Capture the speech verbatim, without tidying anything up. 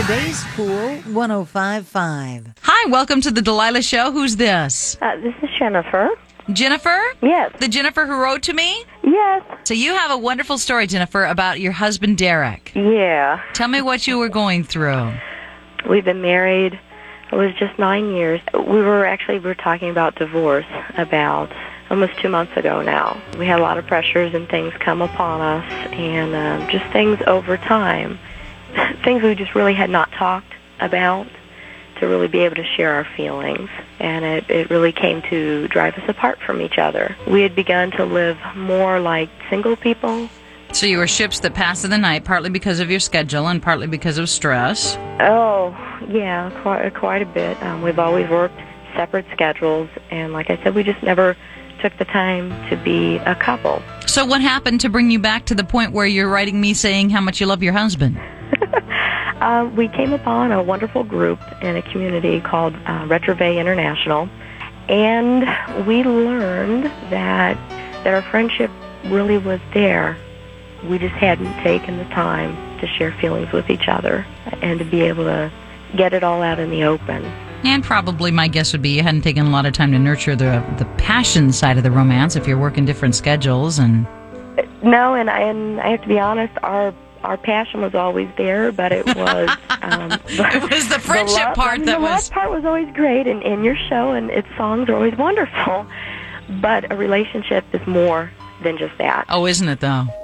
Today's Pool one oh five point five. Hi, welcome to the Delilah Show. Who's this? Uh, this is Jennifer. Jennifer? Yes. The Jennifer who wrote to me? Yes. So you have a wonderful story, Jennifer, about your husband, Derek. Yeah. Tell me what you were going through. We've been married, it was just nine years. We were actually, we were talking about divorce about almost two months ago now. We had a lot of pressures and things come upon us, and um, just things over time, things we just really had not talked about to really be able to share our feelings. And it, it really came to drive us apart from each other. We had begun to live more like single people. So you were ships that passed in the night, partly because of your schedule and partly because of stress. Oh, yeah, quite, quite a bit. Um, we've always worked separate schedules, and like I said, we just never took the time to be a couple. So what happened to bring you back to the point where you're writing me saying how much you love your husband? uh, we came upon a wonderful group in a community called uh, Retrove International, and we learned that that our friendship really was there. We just hadn't taken the time to share feelings with each other and to be able to get it all out in the open. And probably my guess would be you hadn't taken a lot of time to nurture the the passion side of the romance if you're working different schedules. And no, and I, and I have to be honest, our our passion was always there, but it was um, it was the friendship the love, part I mean, that the was. love part was always great, and, and your show and its songs are always wonderful. But a relationship is more than just that. Oh, isn't it though?